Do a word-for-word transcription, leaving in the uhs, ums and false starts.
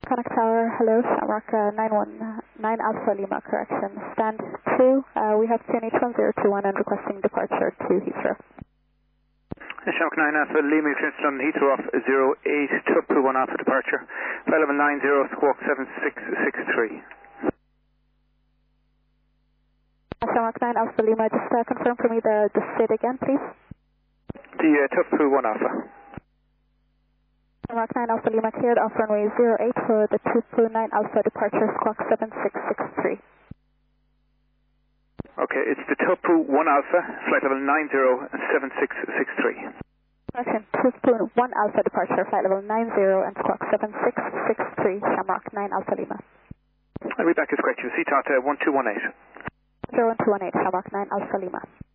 Connect Tower, hello, Shamrock uh, nine one nine Alpha Lima, correction. Stand two, uh, we have Q N H one zero two one and requesting departure to Heathrow. Shamrock nine Alpha Lima, clearance London Heathrow off zero eight, Tupu one Alpha departure, flight level nine zero, squawk seven six six three. Shamrock nine Alpha Lima, just uh, confirm for me the, the S I D again, please. The uh, Tupu one Alpha. Shamrock nine Alpha Lima cleared off runway zero eight for the Tupu nine Alpha departure, squawk seven six six three. Okay, it's the Tupu one Alpha, flight level nine zero seven six six three. Correction, Tupu one Alpha departure, flight level nine zero and squawk seven six six three, Shamrock nine Alpha Lima. I'll read back his question, C T O T one two one eight. zero one two one eight, Shamrock nine Alpha Lima.